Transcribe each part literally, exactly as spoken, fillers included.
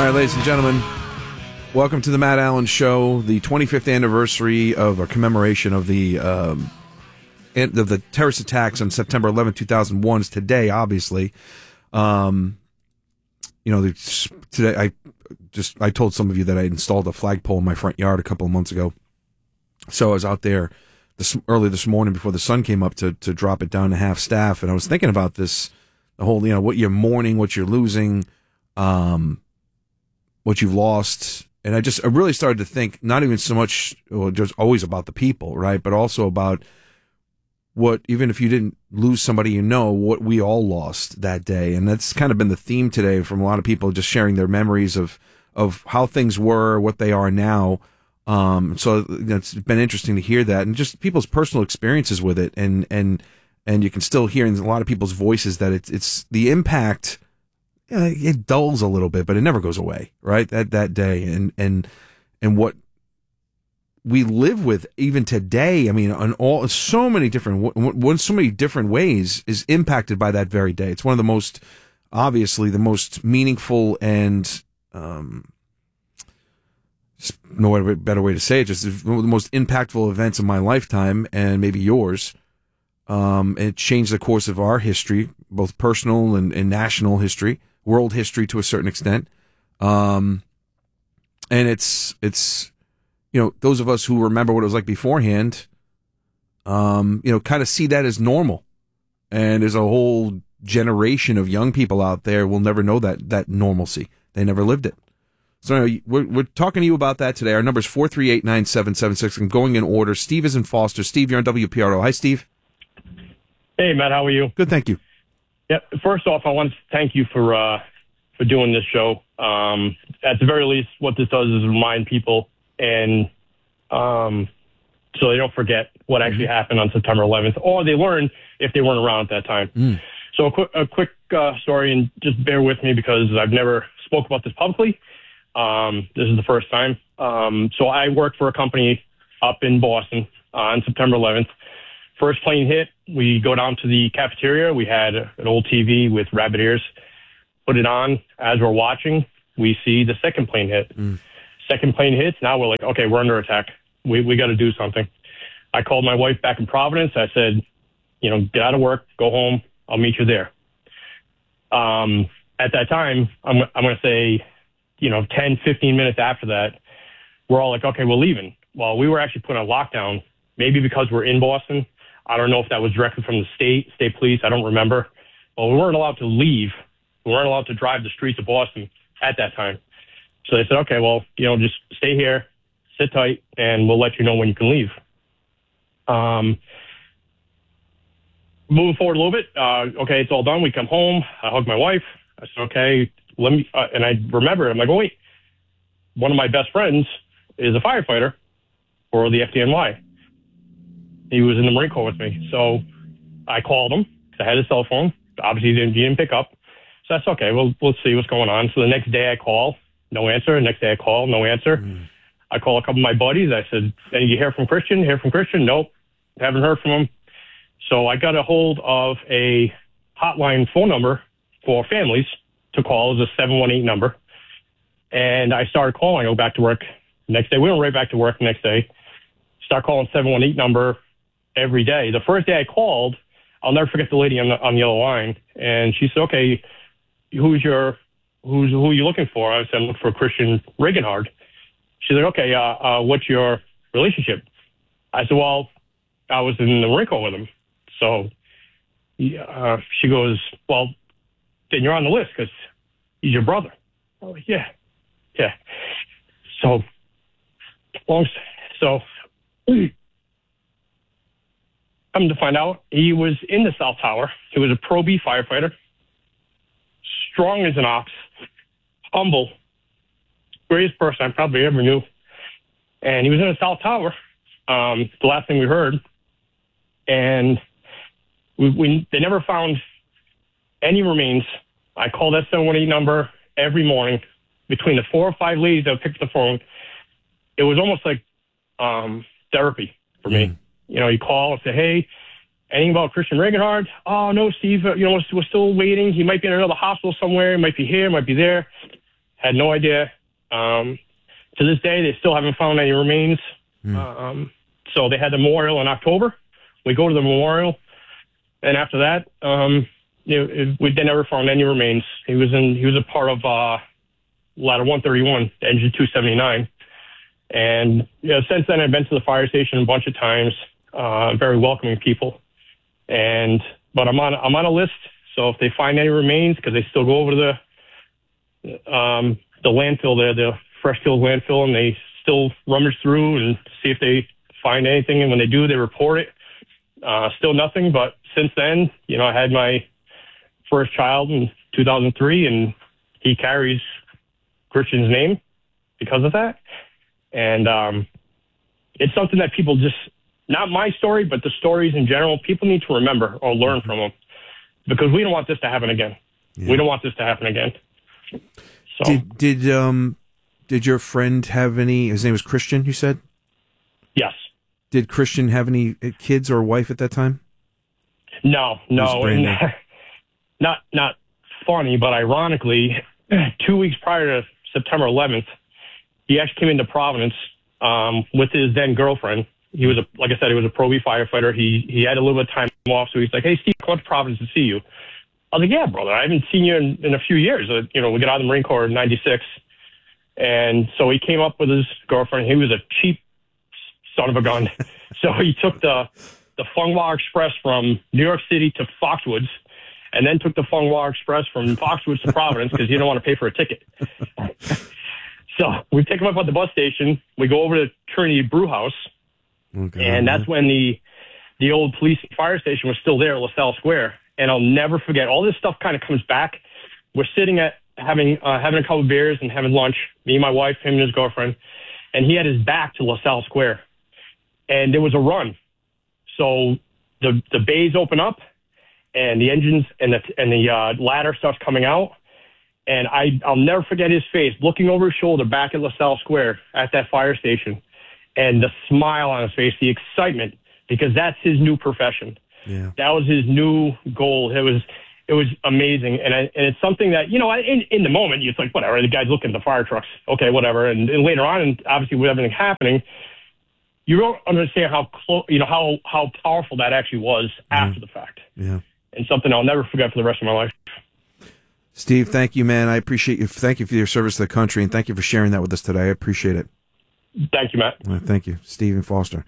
right, ladies and gentlemen, welcome to the Matt Allen Show, the twenty-fifth anniversary of a commemoration of the um, of the terrorist attacks on September eleventh, two thousand one is today, obviously. Um, you know, today I just I told some of you that I installed a flagpole in my front yard a couple of months ago. So I was out there this early this morning before the sun came up to to drop it down to half staff, and I was thinking about this, the whole, you know, what you're mourning, what you're losing, um, what you've lost. And I just I really started to think not even so much well, just always about the people, right, but also about what, even if you didn't lose somebody you know, what we all lost that day. And that's kind of been the theme today from a lot of people, just sharing their memories of of how things were, what they are now. Um, so it's been interesting to hear that, and just people's personal experiences with it, and and and you can still hear in a lot of people's voices that it's it's the impact. You know, it dulls a little bit, but it never goes away, right? That that day, and and and what we live with even today. I mean, on all so many different, one so many different ways is impacted by that very day. It's one of the most, obviously, the most meaningful and um. no better way to say it, just one of the most impactful events of my lifetime, and maybe yours. Um, it changed the course of our history, both personal and, and national history, world history to a certain extent. Um, and it's, it's, you know, those of us who remember what it was like beforehand, um, you know, kind of see that as normal. And there's a whole generation of young people out there will never know that, that normalcy. They never lived it. So anyway, we're, we're talking to you about that today. Our number is four three eight, nine seven seven six, and going in order. Steve is in Foster. Steve, you're on W P R O. Hi, Steve. Hey, Matt, how are you? Good, thank you. Yeah, first off, I want to thank you for uh, for doing this show. Um, at the very least, what this does is remind people, and um, so they don't forget what actually mm-hmm. happened on September eleventh, or they learn if they weren't around at that time. Mm. So a quick, a quick uh, story, and just bear with me because I've never spoke about this publicly. Um, this is the first time. Um, so I worked for a company up in Boston uh, on September eleventh. First plane hit, we go down to the cafeteria. We had an old T V with rabbit ears. Put it on. As we're watching, we see the second plane hit. Mm. Second plane hits. Now we're like, okay, we're under attack. We we got to do something. I called my wife back in Providence. I said, you know, get out of work, go home. I'll meet you there. Um, at that time, I'm I'm going to say, you know, ten, fifteen minutes after that, we're all like, okay, we're leaving. Well, we were actually put on lockdown, maybe because we're in Boston. I don't know if that was directly from the state, state police. I don't remember. Well, we weren't allowed to leave. We weren't allowed to drive the streets of Boston at that time. So they said, okay, well, you know, just stay here, sit tight, and we'll let you know when you can leave. Um, moving forward a little bit, uh, okay, it's all done. We come home. I hug my wife. I said, okay, let me, uh, and I remember, I'm like, oh, wait, one of my best friends is a firefighter for the F D N Y. He was in the Marine Corps with me. So I called him. I had his cell phone. Obviously, he didn't, he didn't pick up. So that's okay. Well, we'll see what's going on. So the next day I call, no answer. The next day I call, no answer. Mm. I call a couple of my buddies. I said, hey, you hear from Christian? Hear from Christian? Nope. Haven't heard from him. So I got a hold of a hotline phone number for families to call. It was a seven one eight number. And I started calling. I go back to work next day. We went right back to work the next day. Start calling seven one eight number every day. The first day I called, I'll never forget the lady on the, on the other line. And she said, okay, who's your, who's, who are you looking for? I said, I'm looking for Christian Regenhard. She's like, okay, uh, uh, what's your relationship? I said, well, I was in the Marine Corps with him. So uh, she goes, well, then you're on the list because he's your brother. I'm like, yeah, yeah. So, long, so come to find out, he was in the South Tower. He was a Pro B firefighter, strong as an ox, humble, greatest person I probably ever knew. And he was in the South Tower, um, the last thing we heard. And we, we they never found any remains. I called that seven one eight number every morning. Between the four or five ladies that picked up the phone, it was almost like um, therapy for me. Mm. You know, you call and say, hey, anything about Christian Regenhard? Oh, no, Steve, uh, you know, we're, we're still waiting. He might be in another hospital somewhere. He might be here, might be there. Had no idea. Um, to this day, they still haven't found any remains. Mm. Um, so they had the memorial in October. We go to the memorial, and after that, um, you know, it, we they never found any remains. He was in. He was a part of uh, ladder one thirty-one, engine two seventy-nine, and you know, since then I've been to the fire station a bunch of times. Uh, very welcoming people, and but I'm on I'm on a list. So if they find any remains, because they still go over to the um, the landfill there, the Freshfield landfill, and they still rummage through and see if they find anything. And when they do, they report it. Uh, still nothing. But since then, you know, I had my first child in two thousand three, and he carries Christian's name because of that. And um, it's something that people just, not my story, but the stories in general, people need to remember or learn from them, because we don't want this to happen again. Yeah. We don't want this to happen again. So did did um did your friend have any? His name was Christian, you said? Yes. Did Christian have any kids or a wife at that time? No, no. And, not not funny, but ironically, two weeks prior to September eleventh, he actually came into Providence um, with his then girlfriend. He was a, like I said, he was a Pro V firefighter. He he had a little bit of time off, so he's like, "Hey, Steve, come to Providence to see you." I was like, "Yeah, brother, I haven't seen you in, in a few years." Uh, you know, we got out of the Marine Corps in ninety-six, and so he came up with his girlfriend. He was a cheap son of a gun, so he took the the Fung Hua Express from New York City to Foxwoods, and then took the Fung Hua Express from Foxwoods to Providence because he didn't want to pay for a ticket. So we pick him up at the bus station. We go over to Trinity Brew House. Okay, and that's when the the old police fire station was still there at LaSalle Square. And I'll never forget, all this stuff kind of comes back. We're sitting at having uh, having a couple of beers and having lunch, me, my wife, him, and his girlfriend. And he had his back to LaSalle Square. And there was a run. So the the bays open up, and the engines and the and the uh, ladder starts coming out. And I, I'll never forget his face, looking over his shoulder back at LaSalle Square at that fire station. And the smile on his face, the excitement, because that's his new profession. Yeah. That was his new goal. It was it was amazing. And I, and it's something that, you know, in, in the moment, you're like, whatever, the guy's looking at the fire trucks. Okay, whatever. And, and later on, and obviously with everything happening, you don't understand how close, you know, how, how powerful that actually was after the fact. Yeah. And something I'll never forget for the rest of my life. Steve, thank you, man. I appreciate you. Thank you for your service to the country, and thank you for sharing that with us today. I appreciate it. Thank you, Matt. Well, thank you, Stephen Foster.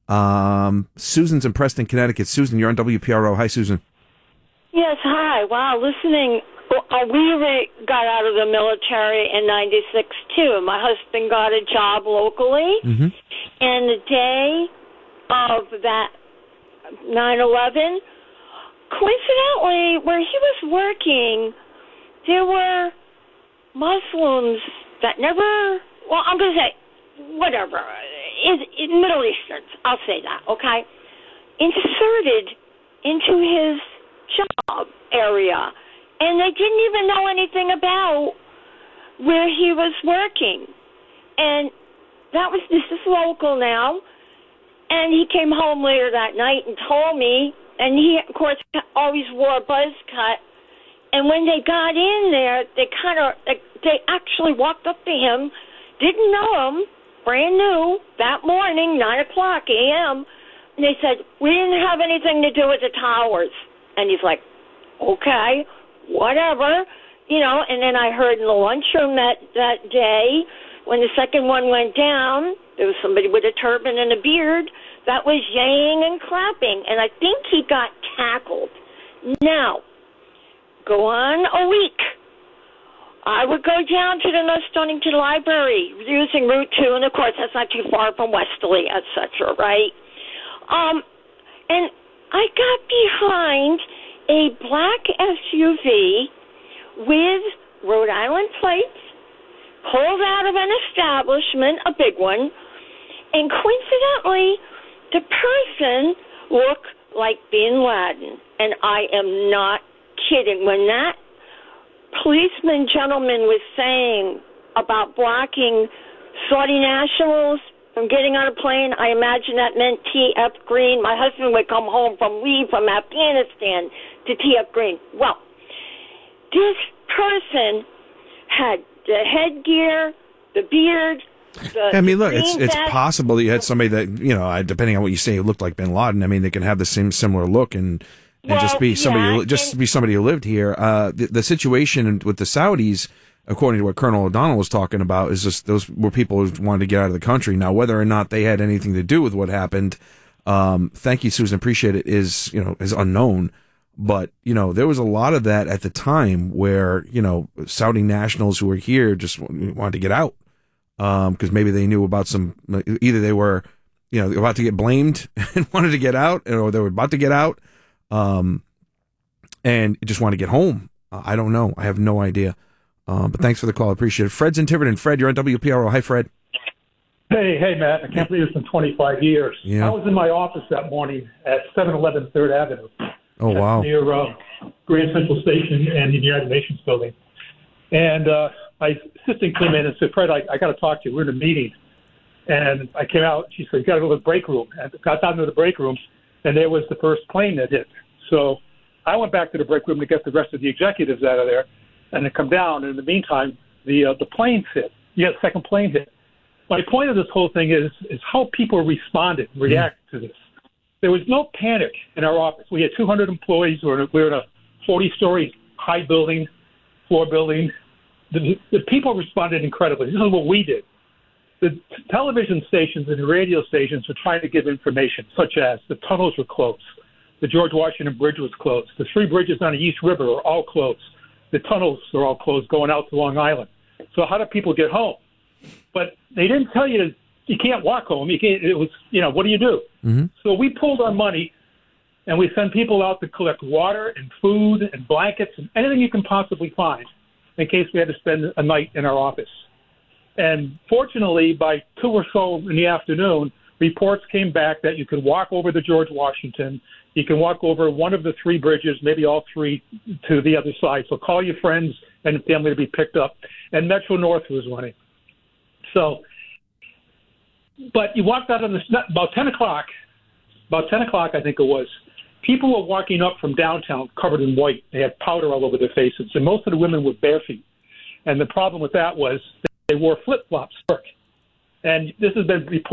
Um, Susan's in Preston, Connecticut. Susan, you're on W P R O. Hi, Susan. Yes, hi. Wow, listening. Uh, we re- got out of the military in ninety-six, too. My husband got a job locally, mm-hmm. and the day of that nine eleven, coincidentally, where he was working, there were Muslims that never, well, I'm going to say, whatever, is Middle Easterns, I'll say that, okay, inserted into his job area. And they didn't even know anything about where he was working. And that was, this is local now. And he came home later that night and told me, and he, of course, always wore a buzz cut. And when they got in there, they kind of, they actually walked up to him, didn't know him, brand new, that morning, nine o'clock a.m., and they said, we didn't have anything to do with the towers. And he's like, okay, whatever, you know. And then I heard in the lunchroom that, that day, when the second one went down, there was somebody with a turban and a beard that was yaying and clapping, and I think he got tackled. Now, go on a week. I would go down to the North Stonington Library using Route two, and of course that's not too far from Westerly, et cetera, right? Um, and I got behind a black S U V with Rhode Island plates, pulled out of an establishment, a big one, and coincidentally, the person looked like Bin Laden. And I am not kidding. When that policeman gentleman was saying about blocking Saudi nationals from getting on a plane, I imagine that meant T F Green. My husband would come home from leave from Afghanistan to T F Green. Well, this person had the headgear, the beard. The I mean, look, it's it's vest. possible that you had somebody that, you know, depending on what you say, looked like Bin Laden. I mean, they can have the same similar look and and Well, just be somebody, yeah, who, just and- be somebody who lived here. Uh, the, the situation with the Saudis, according to what Colonel O'Donnell was talking about, is just those were people who wanted to get out of the country. Now, whether or not they had anything to do with what happened, um, thank you, Susan, appreciate it, is, you know, is unknown. But, you know, there was a lot of that at the time where, you know, Saudi nationals who were here just wanted to get out. Um, cause maybe they knew about some, either they were, you know, about to get blamed and wanted to get out, or they were about to get out, um, and just want to get home. Uh, I don't know. I have no idea. Um, but thanks for the call. I appreciate it. Fred's in Tiverton. Fred, you're on W P R O. Hi, Fred. Hey, hey, Matt. I can't believe it's been twenty-five years. Yeah. I was in my office that morning at seven eleven Third Avenue. Oh, wow. Near uh, Grand Central Station and the United Nations building. And uh, my assistant came in and said, Fred, I, I got to talk to you. We're in a meeting. And I came out. She said, you got to go to the break room. And I got down to the break room, and there was the first plane that hit. So I went back to the break room to get the rest of the executives out of there and to come down. And in the meantime, the uh, the planes hit. Yeah, the second plane hit. My point of this whole thing is is how people responded, react mm. to this. There was no panic in our office. We had two hundred employees. We were, we were in a forty-story high building, floor building. The, the people responded incredibly. This is what we did. The television stations and the radio stations were trying to give information, such as the tunnels were closed, the George Washington Bridge was closed, the three bridges on the East River are all closed, the tunnels are all closed going out to Long Island. So how do people get home? But they didn't tell you to, you can't walk home. You can't. It was, you know, what do you do? Mm-hmm. So we pulled our money, and we sent people out to collect water and food and blankets and anything you can possibly find in case we had to spend a night in our office. And fortunately, by two or so in the afternoon, reports came back that you could walk over the George Washington, you can walk over one of the three bridges, maybe all three, to the other side. So call your friends and family to be picked up. And Metro North was running. So, but you walked out on the, about ten o'clock, about ten o'clock, I think it was, people were walking up from downtown covered in white. They had powder all over their faces, and most of the women were bare feet. And the problem with that was they wore flip-flops. And this has been reported.